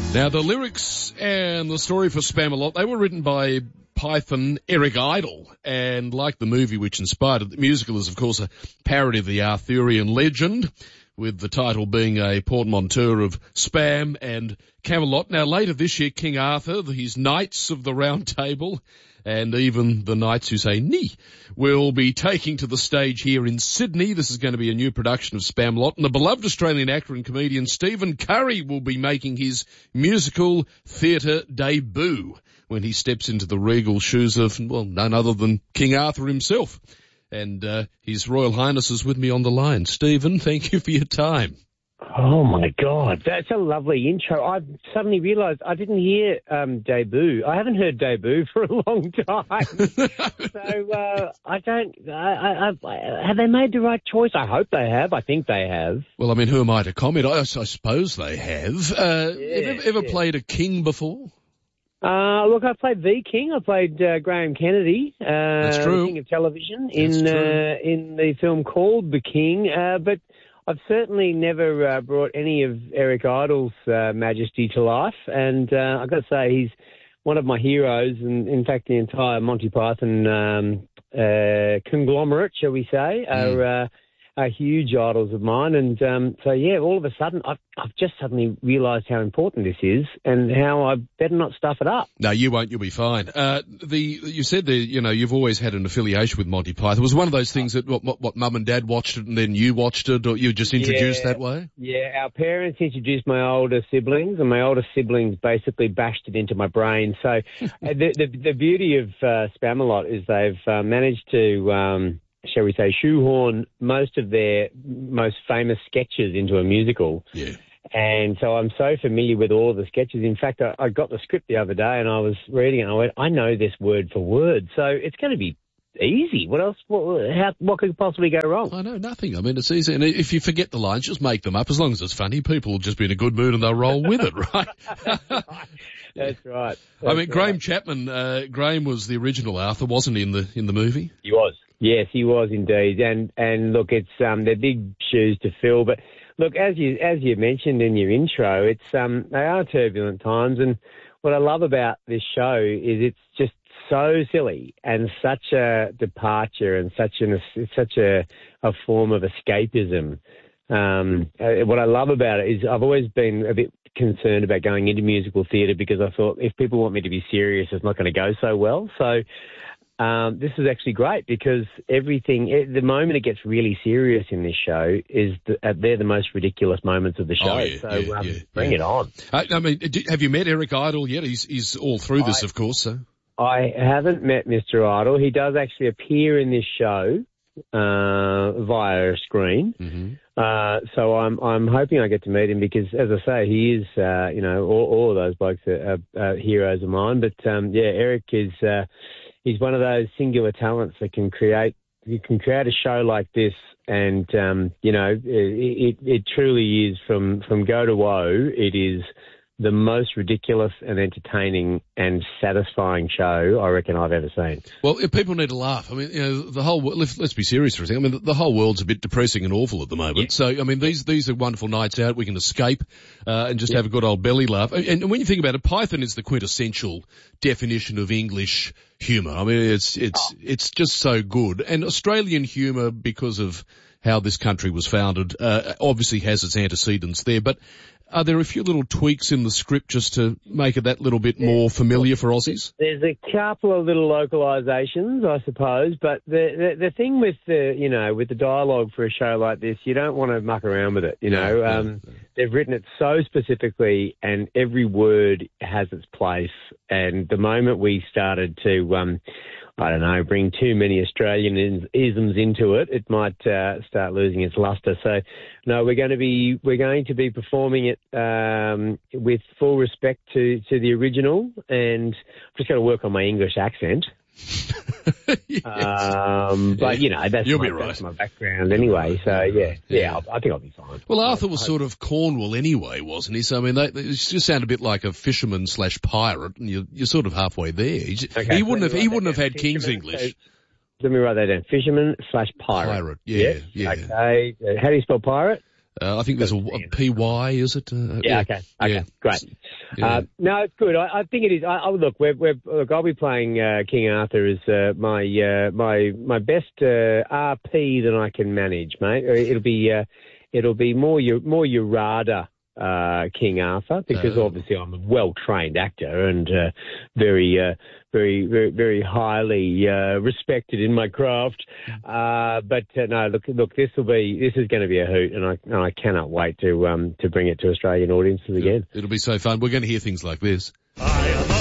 Now, the lyrics and the story for Spamalot, they were written by Python Eric Idle, and like the movie which inspired it, the musical is, of course, a parody of the Arthurian legend, with the title being a portmanteau of Spam and Camelot. Now, later this year, King Arthur, his Knights of the Round Table, and even the Knights who say "Nee" will be taking to the stage here in Sydney. This is going to be a new production of Spamalot, and the beloved Australian actor and comedian Stephen Curry will be making his musical theatre debut when he steps into the regal shoes of, well, none other than King Arthur himself. And His Royal Highness is with me on the line. Stephen, thank you for your time. Oh, my God. That's a lovely intro. I suddenly realised I didn't hear debut. I haven't heard debut for a long time. So I don't... have they made the right choice? I hope they have. I think they have. Well, I mean, who am I to comment? I suppose they have. Ever played a king before? Look, I played the King. I played Graham Kennedy, That's true. King of Television, in the film called The King. But I've certainly never brought any of Eric Idle's majesty to life. And I've got to say, he's one of my heroes, and in fact, the entire Monty Python conglomerate, shall we say, are huge idols of mine. And so, yeah, all of a sudden, I've just suddenly realised how important this is and how I better not stuff it up. No, you won't. You'll be fine. You said you've always had an affiliation with Monty Python. It was one of those things that what Mum and Dad watched it and then you watched it, or you were just introduced that way? Yeah, our parents introduced my older siblings, and my older siblings basically bashed it into my brain. So the beauty of Spamalot is they've managed to... shall we say, shoehorn most of their most famous sketches into a musical. Yeah. And so I'm so familiar with all of the sketches. In fact, I got the script the other day and I was reading it and I went, I know this word for word. So it's going to be easy. What else? What could possibly go wrong? I know, nothing. I mean, it's easy. And if you forget the lines, just make them up. As long as it's funny, people will just be in a good mood and they'll roll with it, right? That's right. Graham Chapman, Graham was the original Arthur, wasn't he, in the movie? He was. Yes, he was indeed. And look, it's they're big shoes to fill. But look, as you mentioned in your intro, it's they are turbulent times. And what I love about this show is it's just so silly and such a departure and such a form of escapism. What I love about it is I've always been a bit concerned about going into musical theatre because I thought if people want me to be serious, it's not going to go so well. So this is actually great because the moment it gets really serious in this show is they're the most ridiculous moments of the show. Bring it on. I mean, have you met Eric Idle yet? He's all through this, of course. So I haven't met Mr. Idle. He does actually appear in this show via a screen. Mm-hmm. So I'm hoping I get to meet him because, as I say, he is all of those blokes are heroes of mine. But Eric is. He's one of those singular talents that can create a show like this, and it truly is from go to woe. It is the most ridiculous and entertaining and satisfying show I reckon I've ever seen. Well, people need to laugh. I mean, the whole let's be serious for a second. I mean, the whole world's a bit depressing and awful at the moment. Yeah. So, I mean, these are wonderful nights out. We can escape and just have a good old belly laugh. And when you think about it, Python is the quintessential definition of English humour. I mean, it's just so good. And Australian humour, because of how this country was founded, obviously has its antecedents there. But are there a few little tweaks in the script just to make it that little bit more familiar for Aussies? There's a couple of little localisations, I suppose, but the thing with the dialogue for a show like this, you don't want to muck around with it. They've written it so specifically, and every word has its place. And the moment we started to bring too many Australian isms into it, it might start losing its lustre. So, no, we're going to be performing it with full respect to the original, and I've just got to work on my English accent. Yes. But that's my background anyway. So I think I'll be fine. Well, Arthur was sort of Cornwall anyway, wasn't he? So I mean, they just sound a bit like a fisherman / pirate, and you're sort of halfway there. He wouldn't have had King's English. Let me write that down. Fisherman / pirate. Yeah. Okay. How do you spell pirate? I think there's a PY, is it? Okay, great. Yeah. No, it's good. I think it is. Look, I'll be playing King Arthur as my best RP that I can manage, mate. It'll be more your radar. King Arthur, because obviously I'm a well-trained actor and very, very highly respected in my craft. But no, look, this is going to be a hoot, and I cannot wait to bring it to Australian audiences again. It'll be so fun. We're going to hear things like this. I am